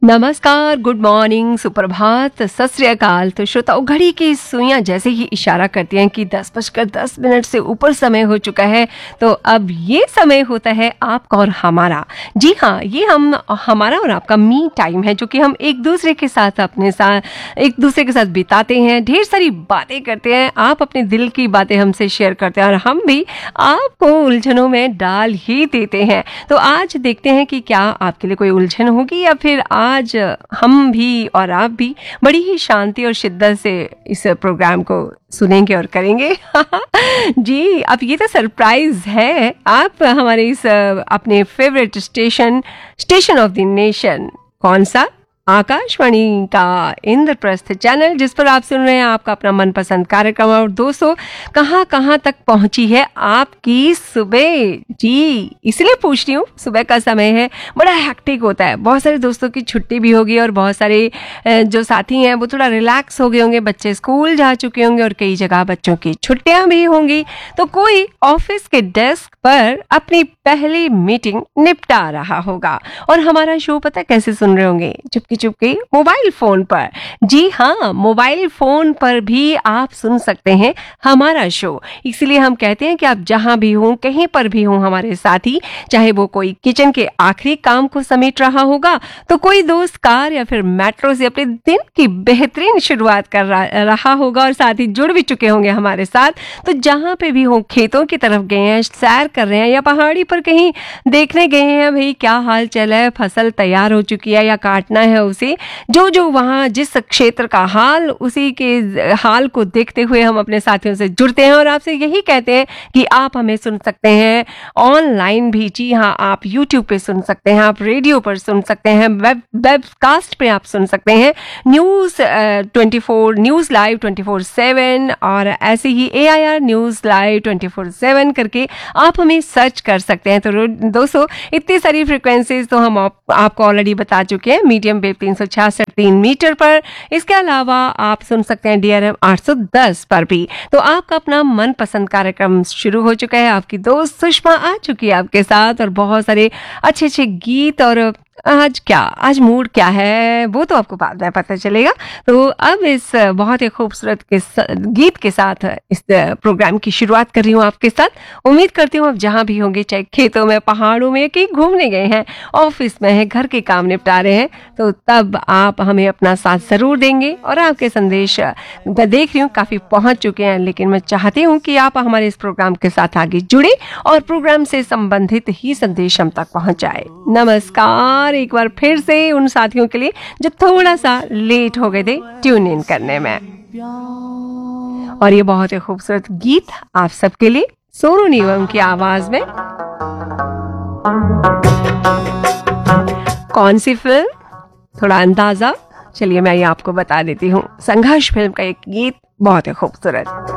नमस्कार, good morning, सुप्रभात, सत श्री अकाल। तो श्रोताओ, घड़ी की सुइयां जैसे ही इशारा करती हैं कि 10:10 से ऊपर समय हो चुका है, तो अब ये समय होता है आपका और हमारा। जी हाँ, ये हमारा और आपका मी टाइम है, जो कि हम एक दूसरे के साथ बिताते हैं, ढेर सारी बातें करते हैं। आप अपने दिल की बातें हमसे शेयर करते हैं और हम भी आपको उलझनों में डाल ही देते हैं। तो आज देखते हैं कि क्या आपके लिए कोई उलझन होगी या फिर आज हम भी और आप भी बड़ी ही शांति और शिद्दत से इस प्रोग्राम को सुनेंगे और करेंगे। जी, अब ये तो सरप्राइज है। आप हमारे इस अपने favourite station of the nation, कौन सा? आकाशवाणी का इंद्रप्रस्थ चैनल, जिस पर आप सुन रहे हैं आपका अपना मनपसंद कार्यक्रम। और दोस्तों, कहाँ तक पहुंची है आपकी सुबह? जी, इसलिए पूछ रही हूँ, सुबह का समय है, बड़ा हेक्टिक होता है। बहुत सारे दोस्तों की छुट्टी भी होगी और बहुत सारे जो साथी हैं वो थोड़ा रिलैक्स हो गए होंगे, बच्चे स्कूल जा चुके होंगे और कई जगह बच्चों की छुट्टियां भी होंगी। तो कोई ऑफिस के डेस्क पर अपनी पहली मीटिंग निपटा रहा होगा और हमारा शो पता कैसे सुन रहे होंगे? चुपके मोबाइल फोन पर। जी हाँ, मोबाइल फोन पर भी आप सुन सकते हैं हमारा शो। इसलिए हम कहते हैं कि आप जहां भी हों, कहीं पर भी हों हमारे साथी, चाहे वो कोई किचन के आखिरी काम को समेट रहा होगा, तो कोई दोस्त कार या फिर मेट्रो से अपने दिन की बेहतरीन शुरुआत कर रहा होगा और साथ ही जुड़ भी चुके होंगे हमारे साथ। तो जहां पे भी हो, खेतों की तरफ गए हैं, सैर कर रहे हैं या पहाड़ी पर कहीं देखने गए हैं भाई क्या हाल चल है, फसल तैयार हो चुकी है या काटना है उसे, जो वहां जिस क्षेत्र का हाल, उसी के हाल को देखते हुए हम अपने साथियों से जुड़ते हैं और आपसे यही कहते हैं कि आप हमें सुन सकते हैं ऑनलाइन भी। जी हाँ, आप YouTube पे सुन सकते हैं, आप रेडियो पर सुन सकते हैं, वेबकास्ट पे आप सुन सकते हैं, न्यूज लाइव 24/7 और ऐसे ही AIR न्यूज लाइव 24/7 करके आप हमें सर्च कर सकते हैं। तो दोस्तों, इतनी सारी फ्रिक्वेंसीज तो हम आपको ऑलरेडी बता चुके हैं। मीडियम वेव 366 मीटर पर, इसके अलावा आप सुन सकते हैं DRM 810 पर भी। तो आपका अपना मनपसंद कार्यक्रम शुरू हो चुका है। आपकी दोस्त सुषमा आ चुकी है आपके साथ और बहुत सारे अच्छे गीत। और आज मूड क्या है वो तो आपको बाद में पता चलेगा। तो अब इस बहुत ही खूबसूरत गीत के साथ इस प्रोग्राम की शुरुआत कर रही हूँ आपके साथ। उम्मीद करती हूँ आप जहाँ भी होंगे, चाहे खेतों में, पहाड़ों में, कहीं घूमने गए हैं, ऑफिस में है, घर के काम निपटा रहे हैं, तो तब आप हमें अपना साथ जरूर देंगे। और आपके संदेश मैं देख रही हूँ काफी पहुंच चुके हैं, लेकिन मैं चाहती हूँ कि आप हमारे इस प्रोग्राम के साथ आगे जुड़े और प्रोग्राम से संबंधित ही संदेश हम तक पहुंचाए। नमस्कार एक बार फिर से उन साथियों के लिए जो थोड़ा सा लेट हो गए थे ट्यून इन करने में। और ये बहुत ही खूबसूरत गीत आप सबके लिए सोनू निगम की आवाज में। कौन सी फिल्म? थोड़ा अंदाजा चलिए मैं ये आपको बता देती हूँ। संघर्ष फिल्म का एक गीत, बहुत ही खूबसूरत।